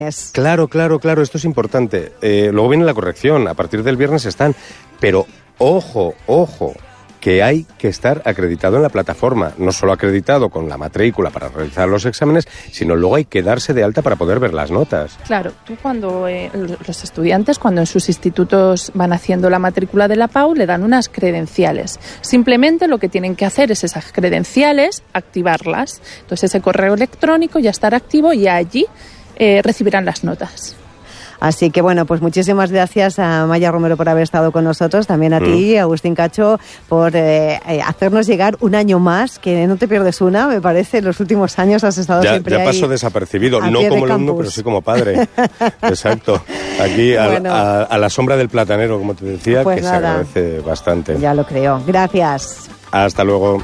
Claro, esto es importante. Luego viene la corrección, a partir del viernes están. Pero ojo, que hay que estar acreditado en la plataforma, no solo acreditado con la matrícula para realizar los exámenes, sino luego hay que darse de alta para poder ver las notas. Claro, tú cuando los estudiantes, cuando en sus institutos van haciendo la matrícula de la PAU, le dan unas credenciales. Simplemente lo que tienen que hacer es esas credenciales, activarlas. Entonces ese correo electrónico ya estará activo y allí recibirán las notas. Así que bueno, pues muchísimas gracias a Maya Romero por haber estado con nosotros, también a ti, Agustín Cacho, por hacernos llegar un año más, que no te pierdes una, me parece, en los últimos años has estado siempre ahí. Ya paso desapercibido, no como alumno, pero sí como padre. Exacto, aquí bueno, a la sombra del platanero, como te decía, pues que nada, se agradece bastante. Ya lo creo, gracias. Hasta luego.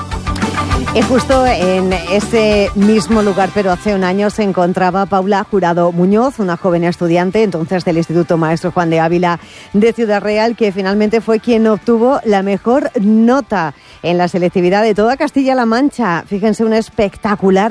Y justo en ese mismo lugar, pero hace un año, se encontraba Paula Jurado Muñoz, una joven estudiante entonces del Instituto Maestro Juan de Ávila de Ciudad Real, que finalmente fue quien obtuvo la mejor nota en la selectividad de toda Castilla-La Mancha. Fíjense, un espectacular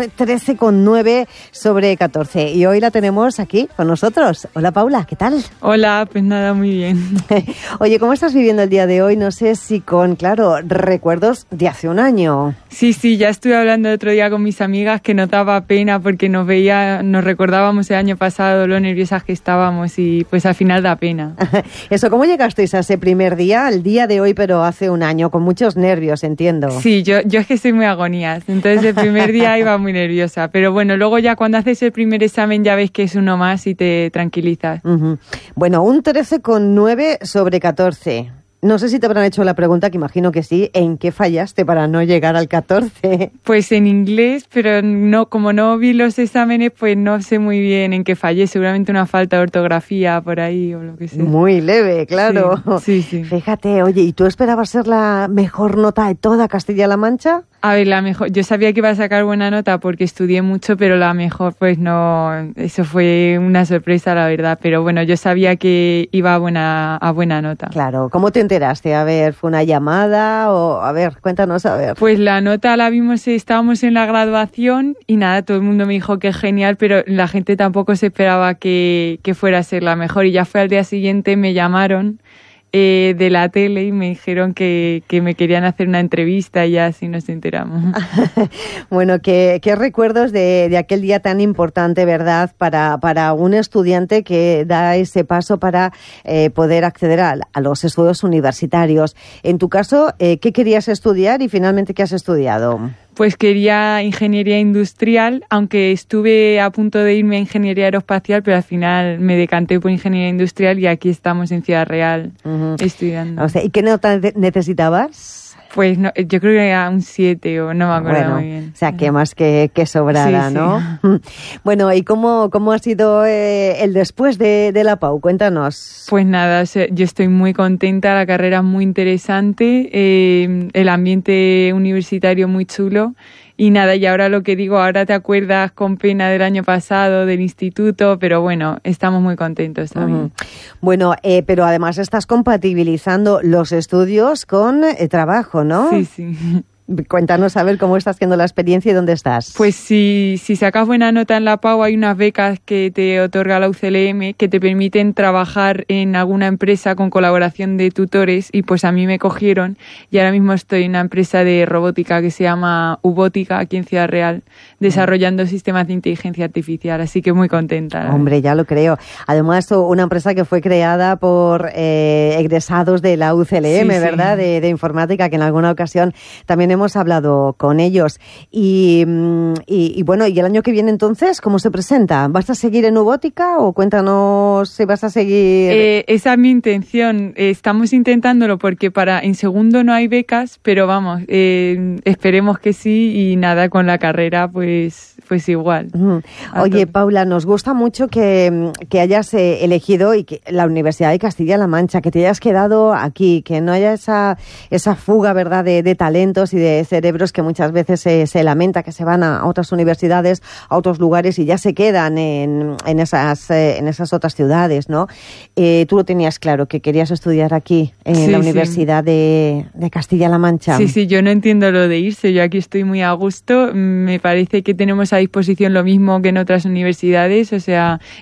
13,9 sobre 14. Y hoy la tenemos aquí con nosotros. Hola, Paula, ¿qué tal? Hola, pues nada, muy bien. Oye, ¿cómo estás viviendo el día de hoy? No sé si con, claro, recuerdos de hace un año. Sí, ya estuve hablando el otro día con mis amigas que nos daba pena porque nos recordábamos el año pasado lo nerviosas que estábamos y pues al final da pena. Eso, ¿cómo llegasteis a ese primer día, al día de hoy, pero hace un año? Con muchos nervios, entiendo. Sí, yo es que soy muy agonías, entonces el primer día iba muy nerviosa, pero bueno, luego ya cuando haces el primer examen ya ves que es uno más y te tranquilizas. Uh-huh. Bueno, un 13,9 sobre 14. No sé si te habrán hecho la pregunta, que imagino que sí, ¿en qué fallaste para no llegar al 14? Pues en inglés, pero no, como no vi los exámenes, pues no sé muy bien en qué fallé. Seguramente una falta de ortografía por ahí o lo que sea. Muy leve, claro. Sí. Fíjate, oye, ¿y tú esperabas ser la mejor nota de toda Castilla-La Mancha? A ver, la mejor, yo sabía que iba a sacar buena nota porque estudié mucho, pero la mejor pues no, eso fue una sorpresa la verdad, pero bueno, yo sabía que iba a buena nota. Claro, ¿cómo te enteraste? A ver, ¿fue una llamada o a ver, cuéntanos a ver? Pues la nota la vimos, estábamos en la graduación y nada, todo el mundo me dijo que es genial, pero la gente tampoco se esperaba que fuera a ser la mejor y ya fue al día siguiente, me llamaron de la tele y me dijeron que me querían hacer una entrevista y ya así nos enteramos. Bueno, ¿qué recuerdos de aquel día tan importante, verdad, para un estudiante que da ese paso para poder acceder a los estudios universitarios? En tu caso, ¿qué querías estudiar y finalmente qué has estudiado? Pues quería ingeniería industrial, aunque estuve a punto de irme a ingeniería aeroespacial, pero al final me decanté por ingeniería industrial y aquí estamos en Ciudad Real estudiando. O sea, ¿y qué nota necesitabas? Pues no, yo creo que era un 7 o no me acuerdo muy bien. O sea, que más que sobrada, sí, ¿no? Sí. Bueno, ¿y cómo ha sido el después de la PAU? Cuéntanos. Pues nada, o sea, yo estoy muy contenta, la carrera es muy interesante, el ambiente universitario muy chulo. Y nada, y ahora lo que digo, ahora te acuerdas con pena del año pasado, del instituto, pero bueno, estamos muy contentos también. Uh-huh. Bueno, pero además estás compatibilizando los estudios con el trabajo, ¿no? Sí. Cuéntanos a ver cómo estás haciendo la experiencia y dónde estás. Pues si sacas buena nota en la PAU, hay unas becas que te otorga la UCLM que te permiten trabajar en alguna empresa con colaboración de tutores y pues a mí me cogieron y ahora mismo estoy en una empresa de robótica que se llama Ubótica aquí en Ciudad Real desarrollando sistemas de inteligencia artificial, así que muy contenta. Hombre, ya lo creo. Además, una empresa que fue creada por egresados de la UCLM, sí, ¿verdad? De informática, que en alguna ocasión también hemos hablado con ellos. Y bueno, ¿y el año que viene entonces cómo se presenta? ¿Vas a seguir en Ubótica o cuéntanos si vas a seguir? Esa es mi intención. Estamos intentándolo porque en segundo no hay becas, pero vamos, esperemos que sí y nada, con la carrera pues igual. Oye, Paula, nos gusta mucho que hayas elegido y que la Universidad de Castilla-La Mancha, que te hayas quedado aquí, que no haya esa fuga, ¿verdad?, de talentos y de cerebros que muchas veces se lamenta, que se van a otras universidades, a otros lugares y ya se quedan en esas otras ciudades, ¿no? Tú lo tenías claro, que querías estudiar aquí, en la Universidad de Castilla-La Mancha. Sí, yo no entiendo lo de irse, yo aquí estoy muy a gusto, me parece que tenemos a disposición lo mismo que en otras universidades, o sea,